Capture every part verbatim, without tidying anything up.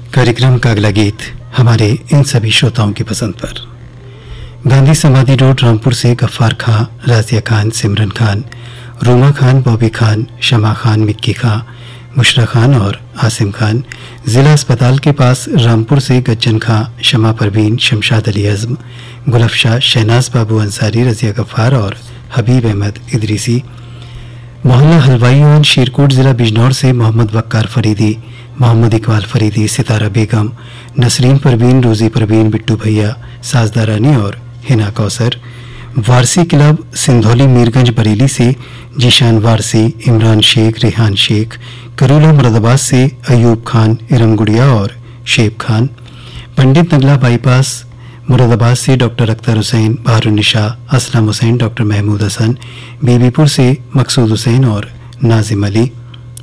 कार्यक्रम का अगला गीत हमारे इन सभी श्रोताओं की पसंद पर। गांधी समाधि रोड रामपुर से गफ्फार खां, राजिया खान, सिमरन खान, रोमा खान, बॉबी खान, शमा खान, मिक्की खां, मुशरा खान और आसिम खान। जिला अस्पताल के पास रामपुर से गज्जन खां, शमा परवीन, शमशाद अली अज़्म, गुलफशाह, शहनाज बाबू अंसारी, रजिया गफ्फार और हबीब अहमद इदरीसी। मोहल्ला हलवाईवान, शीरकोट, जिला बिजनौर से मोहम्मद वक्कार फरीदी, मोहम्मद इकबाल फरीदी, सितारा बेगम, नसरीन परवीन, रोज़ी परवीन, बिट्टू भैया, साजदा रानी और हिना कौसर। वारसी क्लब सिंधौली मीरगंज बरेली से जीशान वारसी, इमरान शेख, रेहान शेख। करोला मुरादाबाद से अयूब खान, इरम गुड़िया और शेब खान। पंडित नगला बाईपास मुरादाबाद से डॉक्टर अख्तर हुसैन, बहारुन्निशा, असलम हुसैन, डॉक्टर महमूद हसन। बीबीपुर से मकसूद हुसैन और नाजिम अली।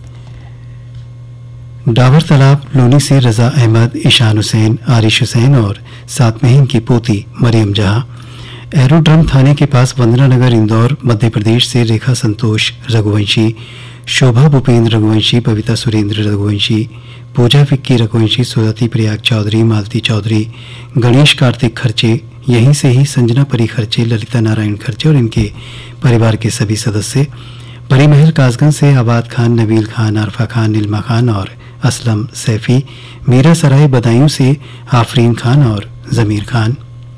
डाबर तालाब लोनी से रजा अहमद, ईशान हुसैन, आरिश हुसैन और साथ में इनकी पोती मरियम जहां। एरोड्रम थाने के पास वंदना नगर इंदौर मध्य प्रदेश से रेखा संतोष रघुवंशी, शोभा भूपेंद्र रघुवंशी, बबीता सुरेंद्र रघुवंशी, पूजा विक्की रघुवंशी, सुरती प्रयाग चौधरी, मालती चौधरी, गणेश कार्तिक खर्चे, यहीं से ही संजना परी खर्चे, ललिता नारायण खर्चे और इनके परिवार के सभी सदस्य। परिमहल कासगंज से आबाद खान, नबील खान, आरफा खान, नीलमा खान और असलम सैफी। मीरा सराय बदायूं से आफरीन खान और जमीर खान।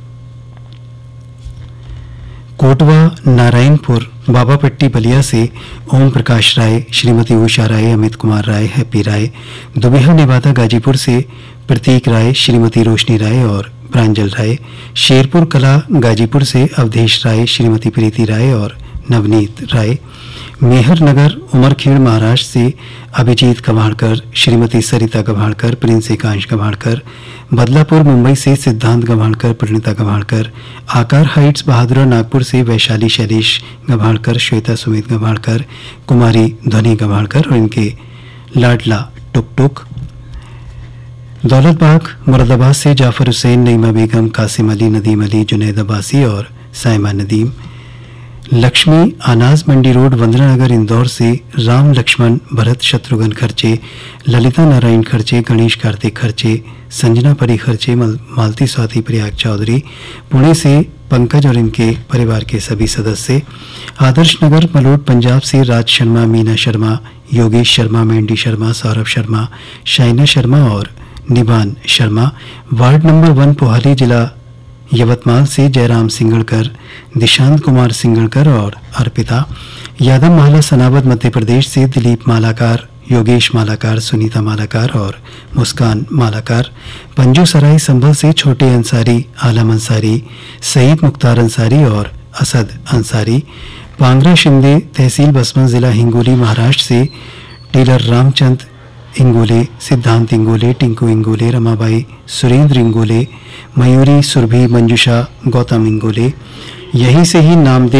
कोटवा नारायणपुर बाबापट्टी बलिया से ओम प्रकाश राय, श्रीमती उषा राय, अमित कुमार राय, हैप्पी राय। दुबिहा नेवादा गाजीपुर से प्रतीक राय, श्रीमती रोशनी राय और प्रांजल राय। शेरपुर कला गाजीपुर से अवधेश राय, श्रीमती प्रीति राय और नवनीत राय। मेहर नगर उमरखेड़ महाराष्ट्र से अभिजीत गवाणकर, श्रीमती सरिता गवाणकर, प्रिंस एकांश गवाणकर। बदलापुर मुंबई से सिद्धांत गवाणकर, परिणीता गवाणकर। आकार हाइट्स बहादुरा नागपुर से वैशाली शैलेश गवाणकर, श्वेता सुमित गवाणकर, कुमारी ध्वनि गवाणकर और इनके लाडला टुक टुक। दौलतबाग मुरादाबाद से जाफर हुसैन, नईमा बेगम, कासिम अली, नदीम अली, जुनैद अब्बासी और साइमा नदीम। लक्ष्मी अनाज मंडी रोड वंदना नगर इंदौर से राम लक्ष्मण भरत शत्रुघ्न खर्चे, ललिता नारायण खर्चे, गणेश कार्तिक खर्चे, संजना परी खर्चे, मालती स्वाति प्रयाग चौधरी। पुणे से पंकज और इनके परिवार के सभी सदस्य। आदर्श नगर मलोट पंजाब से राज शर्मा, मीना शर्मा, योगेश शर्मा, मेंडी शर्मा, सौरभ शर्मा, शाइना शर्मा और निबान शर्मा। वार्ड नंबर वन पोहाली जिला यवतमाल से जयराम सिंगड़कर, दिशांत कुमार सिंगड़कर और अर्पिता। यादव महला सनावद मध्य प्रदेश से दिलीप मालाकार, योगेश मालाकार, सुनीता मालाकार और मुस्कान मालाकार। पंजू सराय संभल से छोटे अंसारी, आलम अंसारी, सईद मुख्तार अंसारी और असद अंसारी। पांगरा शिंदे तहसील बसमन जिला हिंगोली महाराष्ट्र से टेलर रामचंद इंगोले, सिद्धांत इंगोले, टिंकू इंगोले, रमाबाई, सुरेंद्र इंगोले, मयूरी, सुरभि, मंजुषा, गौतम इंगोले। यहीं से ही नामदेव